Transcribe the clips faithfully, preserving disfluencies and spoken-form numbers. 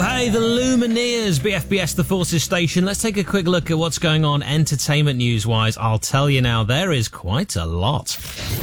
Hey, the Lumineers, B F B S, the Forces station. Let's take a quick look at what's going on entertainment news-wise. I'll tell you now, there is quite a lot.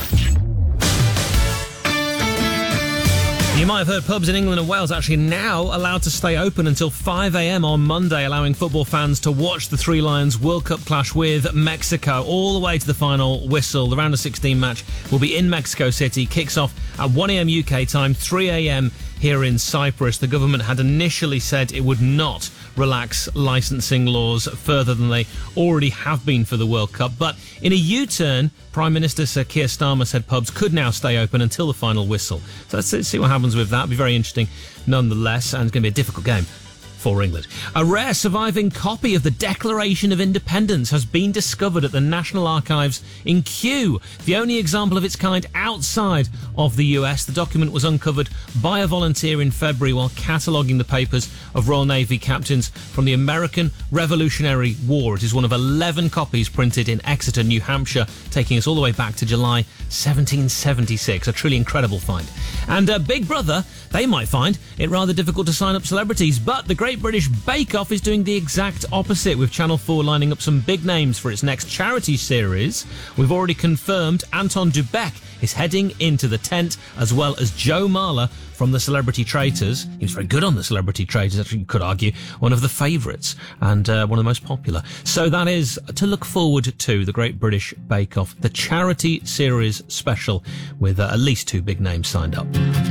You might have heard pubs in England and Wales actually now allowed to stay open until five a.m. on Monday, allowing football fans to watch the Three Lions World Cup clash with Mexico all the way to the final whistle. The round of sixteen match will be in Mexico City, kicks off at one a.m. U K time, three a.m. here in Cyprus. The government had initially said it would not relax licensing laws further than they already have been for the World Cup. But in a U-turn, Prime Minister Sir Keir Starmer said pubs could now stay open until the final whistle. So let's see what happens with that. It'll be very interesting nonetheless, and it's going to be a difficult game for England. A rare surviving copy of the Declaration of Independence has been discovered at the National Archives in Kew, the only example of its kind outside of the U S. The document was uncovered by a volunteer in February while cataloguing the papers of Royal Navy captains from the American Revolutionary War. It is one of eleven copies printed in Exeter, New Hampshire, taking us all the way back to July seventeen seventy-six. A truly incredible find. And uh, Big Brother, they might find it rather difficult to sign up celebrities, but the Great British Bake Off is doing the exact opposite, with Channel four lining up some big names for its next charity series. We've already confirmed Anton Dubek is heading into the tent, as well as Joe Marler from The Celebrity Traitors. He was very good on The Celebrity Traitors, actually, you could argue, one of the favourites and uh, one of the most popular. So that is to look forward to, the Great British Bake Off, the charity series special, with uh, at least two big names signed up.